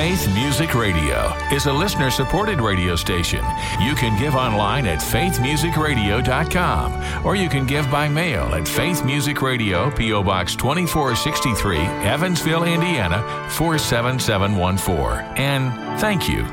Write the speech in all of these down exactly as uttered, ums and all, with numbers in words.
Faith Music Radio is a listener-supported radio station. You can give online at faith music radio dot com, or you can give by mail at Faith Music Radio, P O. Box twenty-four sixty-three, Evansville, Indiana, four seven seven one four. And thank you.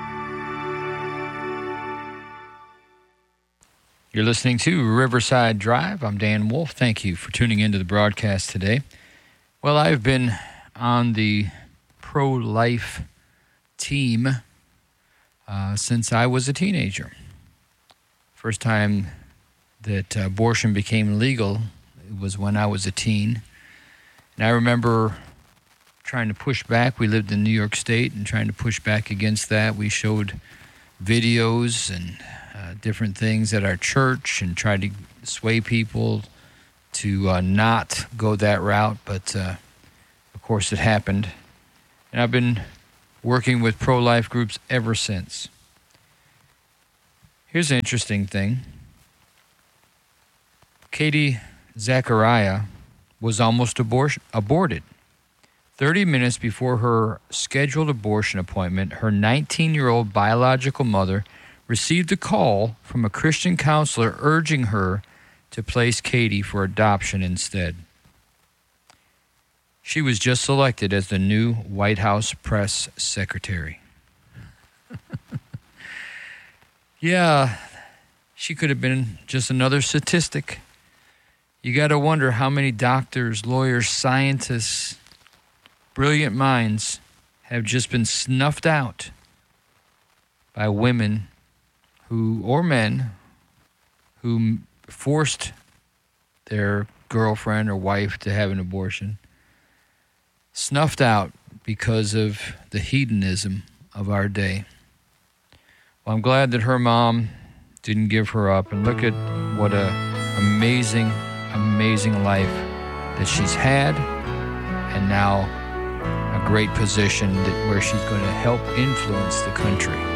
You're listening to Riverside Drive. I'm Dan Wolf. Thank you for tuning into the broadcast today. Well, I've been on the pro-life team uh, since I was a teenager. First time that uh, abortion became legal was when I was a teen. And I remember trying to push back. We lived in New York State and trying to push back against that. We showed videos and uh, different things at our church and tried to sway people to uh, not go that route. But, uh, of course, it happened. And I've been working with pro-life groups ever since. Here's an interesting thing. Katie Zachariah was almost abor- aborted. thirty minutes before her scheduled abortion appointment, her nineteen-year-old biological mother received a call from a Christian counselor urging her to place Katie for adoption instead. She was just selected as the new White House press secretary. Yeah, she could have been just another statistic. You got to wonder how many doctors, lawyers, scientists, brilliant minds have just been snuffed out by women who, or men, who forced their girlfriend or wife to have an abortion. Snuffed out because of the hedonism of our day. Well, I'm glad that her mom didn't give her up, and look at what a amazing, amazing life that she's had, and now a great position that where she's going to help influence the country.